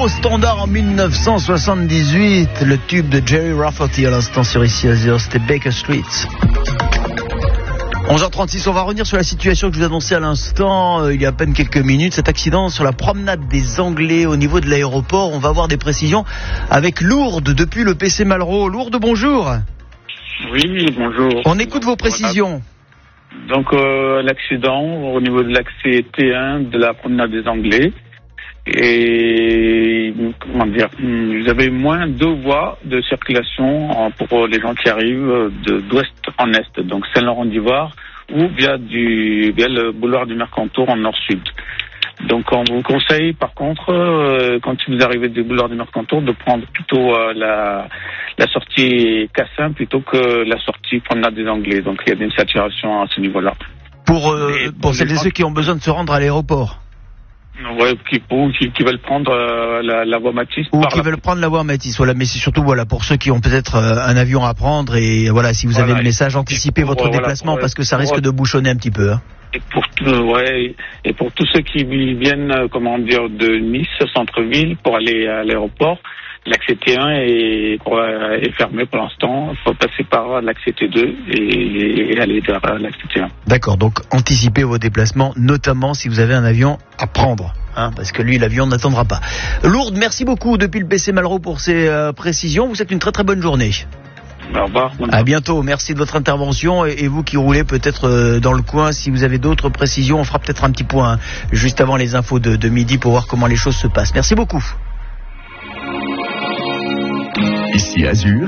gros standard en 1978, le tube de Jerry Rafferty à l'instant sur Ici Azure, c'était Baker Street. 11h36, on va revenir sur la situation que je vous annonçais à l'instant, il y a à peine quelques minutes, cet accident sur la promenade des Anglais au niveau de l'aéroport. On va avoir des précisions avec Lourdes depuis le PC Malraux. Lourdes, bonjour. Oui, bonjour. On écoute vos précisions. Donc l'accident au niveau de l'accès T1 de la promenade des Anglais. Et comment dire, vous avez moins 2 voies de circulation pour les gens qui arrivent d'ouest en est, donc Saint-Laurent-d'Ivoire ou via le boulevard du Mercantour en nord-sud. Donc on vous conseille par contre, quand vous arrivez du boulevard du Mercantour, de prendre plutôt la sortie Cassin plutôt que la sortie promenade des Anglais. Donc il y a une saturation à ce niveau-là. Pour celles et ceux qui ont besoin de se rendre à l'aéroport. Ouais, qui veulent prendre la voie Matisse. Ou qui veulent prendre la voie Matisse, voilà. Mais c'est surtout pour ceux qui ont peut-être un avion à prendre et voilà, si vous avez le message, anticipez votre déplacement parce que ça risque de bouchonner un petit peu. Hein. Et pour tous ceux qui viennent, de Nice, centre-ville, pour aller à l'aéroport, l'accès T1 est fermé pour l'instant. Il faut passer par l'accès T2 et aller vers l'accès T1. D'accord, donc anticipez vos déplacements, notamment si vous avez un avion à prendre. Parce que lui, l'avion n'attendra pas. Lourdes, merci beaucoup depuis le PC Malraux pour ces précisions. Vous souhaite une très très bonne journée. Au revoir. À bientôt, merci de votre intervention et vous qui roulez peut-être dans le coin, si vous avez d'autres précisions, on fera peut-être un petit point juste avant les infos de midi pour voir comment les choses se passent. Merci beaucoup. Ici Azure.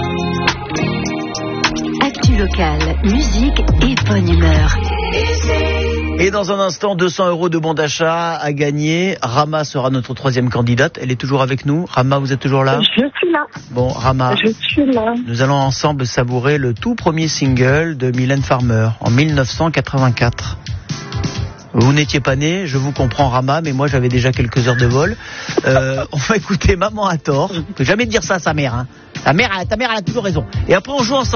Actu locale, musique et bonne humeur. Et dans un instant, 200 € de bon d'achat à gagner. Rama sera notre 3e candidate. Elle est toujours avec nous. Rama, vous êtes toujours là ? Je suis là. Bon, Rama, je suis là. Nous allons ensemble savourer le tout premier single de Mylène Farmer en 1984. Vous n'étiez pas né, je vous comprends Rama, mais moi j'avais déjà quelques heures de vol. On va écouter Maman a tort. On peut jamais dire ça à sa mère. Ta mère elle a toujours raison. Et après on joue ensemble.